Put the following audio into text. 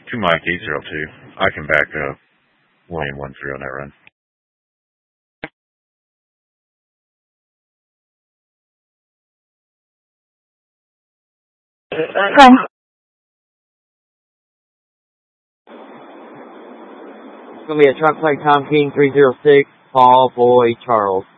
2 Mike 802. I can back up William 10 on that run. Okay. It's going to be a truck plate Tom King 306, Paul Boy Charles.